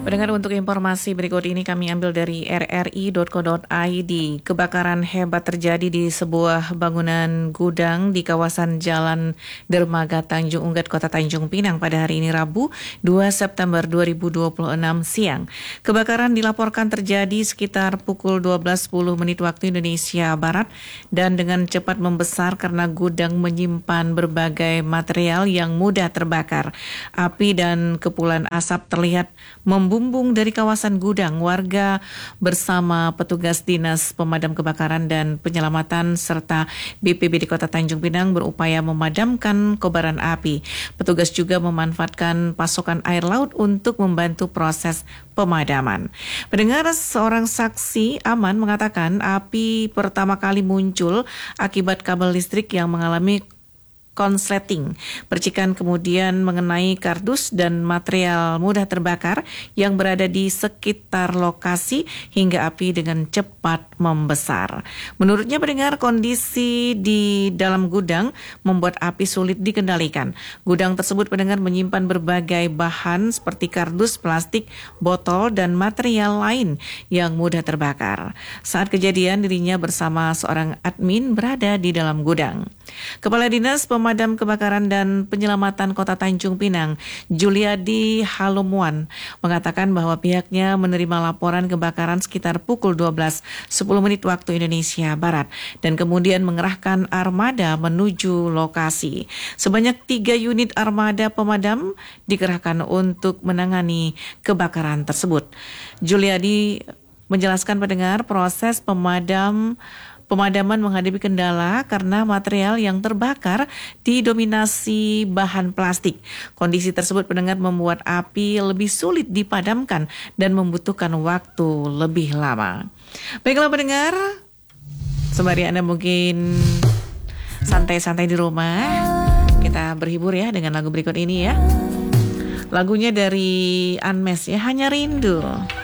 Pendengar, untuk informasi berikut ini kami ambil dari rri.co.id. Kebakaran hebat terjadi di sebuah bangunan gudang di kawasan Jalan Dermaga Tanjung Unggat, Kota Tanjung Pinang pada hari ini Rabu 2 September 2026 siang. Kebakaran dilaporkan terjadi sekitar pukul 12.10 menit waktu Indonesia Barat dan dengan cepat membesar karena gudang menyimpan berbagai material yang mudah terbakar. Api dan kepulan asap terlihat membumbung dari kawasan gudang. Warga bersama petugas Dinas Pemadam Kebakaran dan Penyelamatan serta BPBD Kota Tanjung Pinang berupaya memadamkan kobaran api. Petugas juga memanfaatkan pasokan air laut untuk membantu proses pemadaman. Pendengar, seorang saksi aman mengatakan api pertama kali muncul akibat kabel listrik yang mengalami konsleting. Percikan kemudian mengenai kardus dan material mudah terbakar yang berada di sekitar lokasi hingga api dengan cepat membesar. Menurutnya, pendengar, kondisi di dalam gudang membuat api sulit dikendalikan. Gudang tersebut, pendengar, menyimpan berbagai bahan seperti kardus, plastik, botol, dan material lain yang mudah terbakar. Saat kejadian, dirinya bersama seorang admin berada di dalam gudang. Kepala Dinas Pemadam Kebakaran dan Penyelamatan Kota Tanjung Pinang, Juliadi Halumuan, mengatakan bahwa pihaknya menerima laporan kebakaran sekitar pukul 12.10 menit waktu Indonesia Barat dan kemudian mengerahkan armada menuju lokasi. Sebanyak 3 unit armada pemadam dikerahkan untuk menangani kebakaran tersebut. Juliadi menjelaskan, pendengar, proses pemadaman menghadapi kendala karena material yang terbakar didominasi bahan plastik. Kondisi tersebut, pendengar, membuat api lebih sulit dipadamkan dan membutuhkan waktu lebih lama. Baiklah pendengar, sembari Anda mungkin santai-santai di rumah, kita berhibur ya dengan lagu berikut ini ya. Lagunya dari Unmesh ya, Hanya Rindu.